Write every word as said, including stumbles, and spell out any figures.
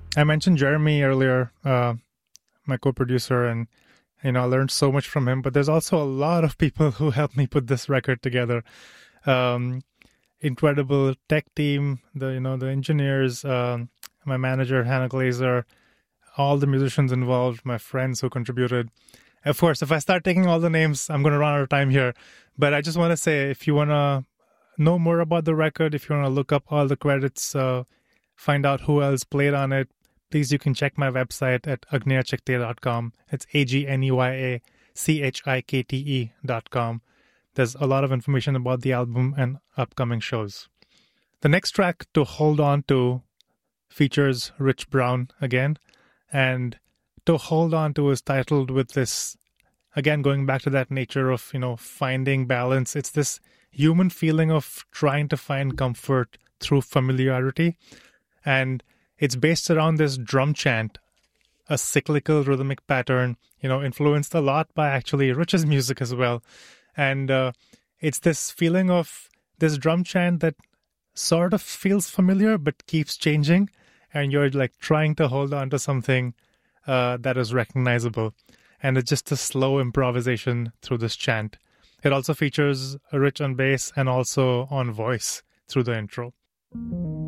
I mentioned Jeremy earlier, uh, my co-producer, and you know I learned so much from him. But there's also a lot of people who helped me put this record together. Um, incredible tech team, the you know the engineers, um, my manager Hannah Glazer, all the musicians involved, my friends who contributed. Of course, if I start taking all the names, I'm going to run out of time here. But I just want to say, if you want to know more about the record, if you want to look up all the credits, uh, find out who else played on it, please, you can check my website at agneya chikte dot com. It's A G N E Y A C H I K T E dot com. There's a lot of information about the album and upcoming shows. The next track, To Hold On To, features Rich Brown again. And To Hold On To is titled with this, again, going back to that nature of, you know, finding balance. It's this human feeling of trying to find comfort through familiarity. And it's based around this drum chant, a cyclical rhythmic pattern, you know, influenced a lot by actually Rich's music as well. And uh, it's this feeling of this drum chant that sort of feels familiar but keeps changing. And you're like trying to hold on to something uh, that is recognizable. And it's just a slow improvisation through this chant. It also features Rich on bass and also on voice through the intro.